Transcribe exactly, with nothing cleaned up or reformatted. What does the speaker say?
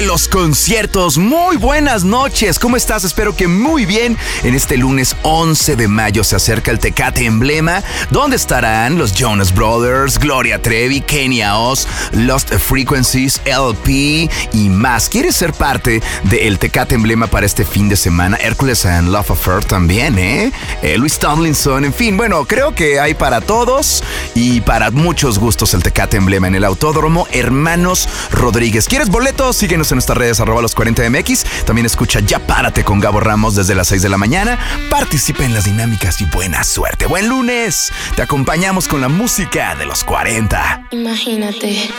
Los conciertos, muy buenas noches, ¿cómo estás? Espero que muy bien. En este lunes once de mayo se acerca el Tecate Emblema, donde estarán los Jonas Brothers, Gloria Trevi, Kenia Oz, Lost Frequencies, L P y más. ¿Quieres ser parte del Tecate Emblema para este fin de semana? Hercules and Love Affair también, ¿eh? eh Luis Tomlinson, en fin, bueno, creo que hay para todos y para muchos gustos el Tecate Emblema en el Autódromo Hermanos Rodríguez. ¿Quieres boletos? Síguenos en nuestras redes, arroba los cuarenta M X. También escucha Ya Párate con Gabo Ramos desde las seis de la mañana. Participa en las dinámicas y buena suerte. Buen lunes. Te acompañamos con la música de los cuarenta. Imagínate.